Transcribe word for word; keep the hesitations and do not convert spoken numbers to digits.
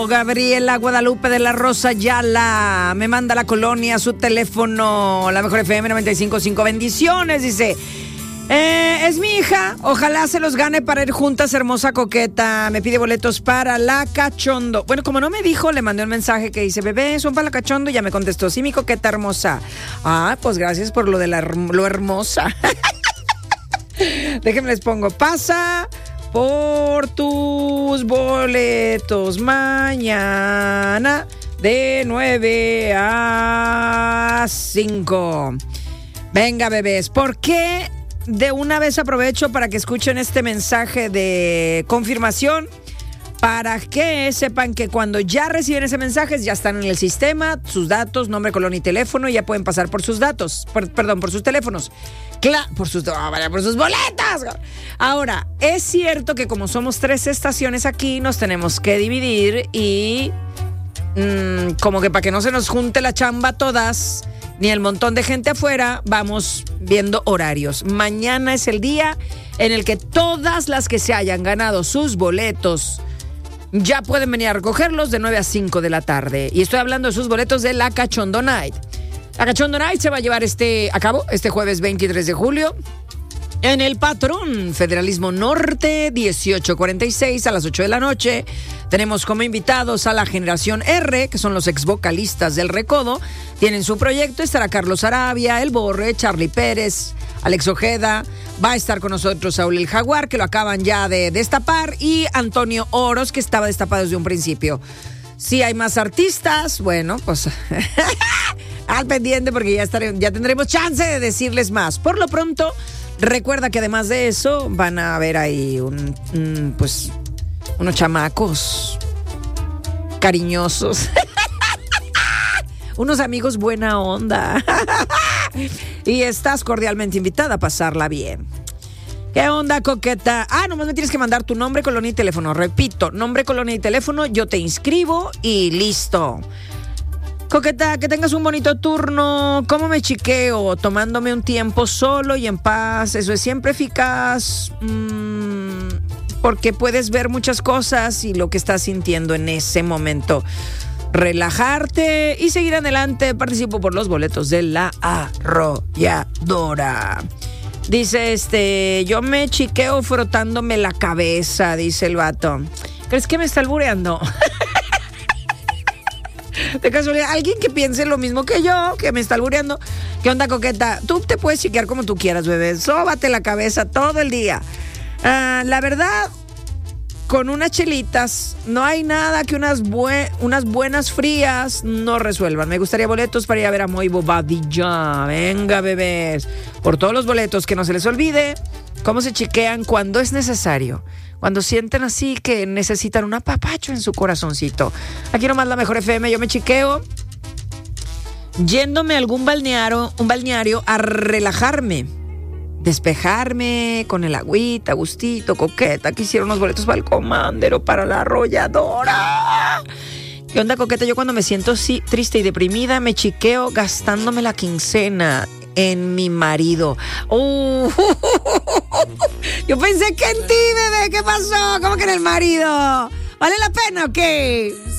Gabriela Guadalupe de la Rosa Ayala me manda la colonia su teléfono, la mejor F M noventa y cinco punto cinco. Bendiciones, dice. Eh, es mi hija, ojalá se los gane para ir juntas, hermosa coqueta. Me pide boletos para La Cachondo. Bueno, como no me dijo, le mandé un mensaje que dice, bebé, son para La Cachondo. Ya me contestó, sí, mi coqueta hermosa. Ah, pues gracias por lo de la, lo hermosa. Déjenme les pongo, pasa por tus boletos mañana de nueve a cinco. Venga, bebés, ¿por qué? De una vez aprovecho para que escuchen este mensaje de confirmación, para que sepan que cuando ya reciben ese mensaje ya están en el sistema, sus datos, nombre, colonia y teléfono, y ya pueden pasar por sus datos, por, perdón, por sus teléfonos. Claro, por sus, oh, vaya, por sus boletas. Ahora, es cierto que como somos tres estaciones aquí, nos tenemos que dividir y mmm, como que para que no se nos junte la chamba todas, ni el montón de gente afuera, vamos viendo horarios. Mañana es el día en el que todas las que se hayan ganado sus boletos ya pueden venir a recogerlos de nueve a cinco de la tarde. Y estoy hablando de sus boletos de La Cachondo Night. La Cachondo Night se va a llevar este, a cabo este jueves veintitrés de julio en el Patrón Federalismo Norte, dieciocho cuarenta y seis, a las ocho de la noche. Tenemos como invitados a la Generación R, que son los ex vocalistas del Recodo. Tienen su proyecto, estará Carlos Arabia, El Borre, Charlie Pérez, Alex Ojeda. Va a estar con nosotros Saúl el Jaguar, que lo acaban ya de destapar, y Antonio Oros, que estaba destapado desde un principio. Si hay más artistas, bueno, pues al pendiente, porque ya, estaré, ya tendremos chance de decirles más. Por lo pronto, recuerda que además de eso, van a haber ahí un, un pues, unos chamacos cariñosos. Unos amigos buena onda. Y estás cordialmente invitada a pasarla bien. ¿Qué onda, coqueta? Ah, nomás me tienes que mandar tu nombre, colonia y teléfono. Repito, nombre, colonia y teléfono, yo te inscribo y listo. Coqueta, que tengas un bonito turno. ¿Cómo me chiqueo? Tomándome un tiempo solo y en paz. Eso es siempre eficaz. Mmm, porque puedes ver muchas cosas y lo que estás sintiendo en ese momento. Relajarte y seguir adelante. Participo por los boletos de La Arrolladora. Dice este, yo me chiqueo frotándome la cabeza, dice el vato. ¿Crees que me está albureando? De casualidad, alguien que piense lo mismo que yo, que me está albureando. ¿Qué onda, coqueta? Tú te puedes chiquear como tú quieras, bebé. Sóbate la cabeza todo el día. Uh, la verdad, con unas chelitas, no hay nada que unas, bue- unas buenas frías no resuelvan. Me gustaría boletos para ir a ver a Moy Bobadilla. Venga, bebés. Por todos los boletos, que no se les olvide cómo se chiquean cuando es necesario. Cuando sienten así que necesitan un apapacho en su corazoncito. Aquí nomás la mejor F M, yo me chiqueo yéndome a algún balneario, un balneario a relajarme. Despejarme con el agüita, gustito, coqueta. Quisiera unos boletos para el Commander o para La Arrolladora. ¿Qué onda, coqueta? Yo cuando me siento sí, triste y deprimida, me chiqueo gastándome la quincena en mi marido. Uh, yo pensé que en ti, bebé. ¿Qué pasó? ¿Cómo que en el marido? ¿Vale la pena o qué?